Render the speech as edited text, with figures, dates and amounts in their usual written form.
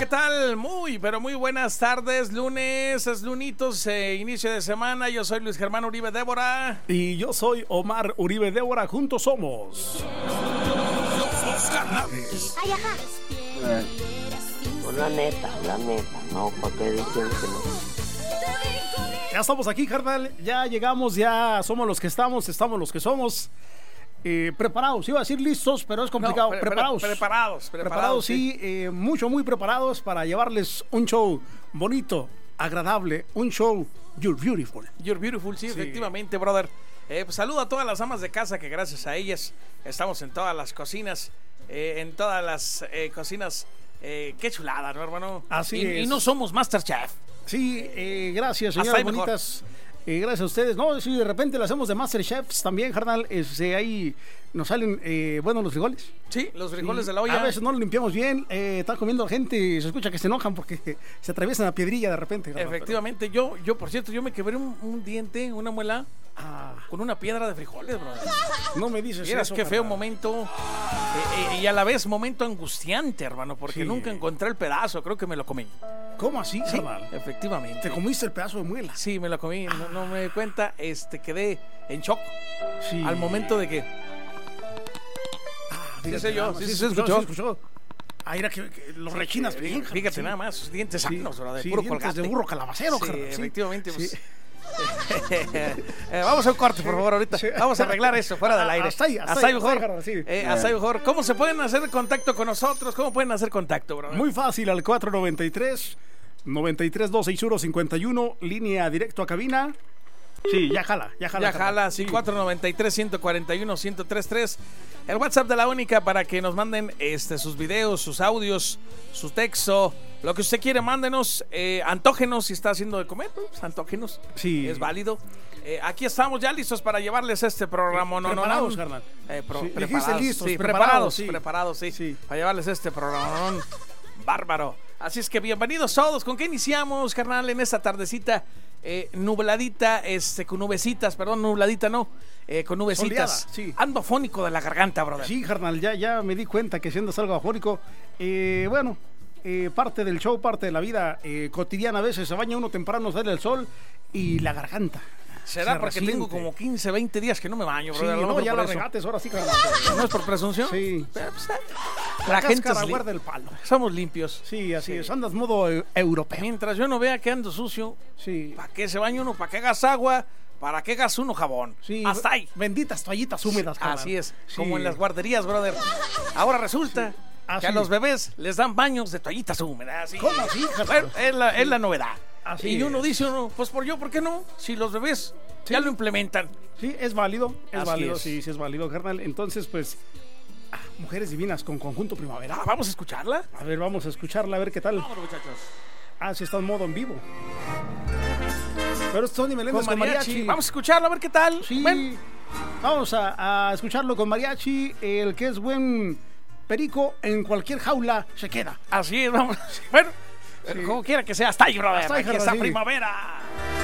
¿qué tal? Muy, pero muy buenas tardes. Lunes, es lunitos, inicio de semana. Yo soy Luis Germán Uribe Débora. Y yo soy Omar Uribe Débora. Juntos somos los Carnales. Ay, ajá. Pues la neta, no, ¿para qué dicen que no? Ya estamos aquí, carnal. Ya llegamos, ya somos los que estamos los que somos. Preparados, iba a decir listos, pero es complicado. No, Preparados, sí, muy preparados para llevarles un show bonito, agradable, un show You're Beautiful. You're Beautiful, sí, efectivamente, brother. Pues saludo a todas las amas de casa que gracias a ellas estamos en todas las cocinas, cocinas. Qué chulada, ¿no, hermano? Así es. Y no somos Masterchef. Sí, gracias, señoras bonitas. Gracias a ustedes. No, si de repente lo hacemos de Masterchefs también, carnal, ahí nos salen, los frijoles. Sí, los frijoles de la olla. A veces no los limpiamos bien, está comiendo la gente y se escucha que se enojan porque se atraviesan la piedrilla de repente. Carnal, efectivamente, yo, por cierto, yo me quebré un diente, una muela, con una piedra de frijoles, bro. No me dices Miras eso, qué feo carnal. momento, y a la vez momento angustiante, hermano, porque nunca encontré el pedazo, creo que me lo comí. ¿Cómo así, Sí, carnal? efectivamente. ¿Te comiste el pedazo de muela? Sí, me lo comí, no me di cuenta, quedé en shock Sí. al momento de que... Fíjate, sé yo, nada más. sí se escuchó. Sí, escuchó. Ah, era que los rechinas bien. Fíjate sí. nada más, sus dientes sanos, bro, de Sí, puro dientes colgate. de burro calabacero, Sí, carnal. efectivamente, Sí. pues. Vamos a un corte, por favor, ahorita. Vamos a arreglar eso fuera del aire. Hasta ahí mejor. carnal, sí. Hasta ahí mejor. ¿Cómo se pueden hacer contacto con nosotros? ¿Cómo pueden hacer contacto, bro? Muy fácil, al 493-261-51, línea directo a cabina. Sí, ya jala. Ya jala, sí, 493-141-1033. El WhatsApp de la única para que nos manden sus videos, sus audios, su texto, lo que usted quiere, mándenos, antógenos si está haciendo de comer, pues antógenos. Sí. Es válido. Aquí estamos ya listos para llevarles este programa. Preparados, carnal. Sí, dijiste listos, sí, preparados, sí, para llevarles este programa bárbaro. Así es que bienvenidos todos. ¿Con qué iniciamos, carnal, en esta tardecita nubladita, con nubecitas, perdón, nubladita no, con nubecitas? Soleada, sí. Ando afónico de la garganta, brother. Sí, carnal, ya me di cuenta que siendo algo afónico. Parte del show, parte de la vida cotidiana. A veces se baña uno temprano, sale el sol y la garganta. ¿Será porque tengo como 15, 20 días que no me baño, Sí, brother? no, ya la eso. regates, ahora sí, carnal. ¿No es por presunción? Sí. Pero, pues, la gente Cáscara guarda el palo. somos limpios. Sí, así es, andas modo europeo. Mientras yo no vea que ando sucio, Sí. ¿para qué se baña uno? ¿Para qué hagas agua? ¿Para qué hagas uno jabón? Sí, Hasta ahí. benditas toallitas húmedas, carnal. Así es, Sí. como en las guarderías, brother. Ahora resulta que a los bebés les dan baños de toallitas húmedas. ¿Sí? ¿Cómo así, carnal? Bueno, es la novedad. Así y uno es. dice, pues ¿por qué no? Si los bebés ya lo implementan. Sí, es válido, Así es. sí es válido, carnal. Entonces, pues, Mujeres Divinas con Conjunto Primavera. ¿Vamos a escucharla? A ver, vamos a escucharla, a ver qué tal. Vámonos, muchachos. Sí está en modo en vivo. Pero es Tony Meléndez con mariachi. Vamos a escucharla, a ver qué tal. Sí, Ven. vamos a escucharlo con mariachi. El que es buen perico en cualquier jaula se queda. Así es, vamos. Bueno, Sí. como quiera que sea, hasta ahí, brother. Hasta ahí, Aquí está sí. primavera.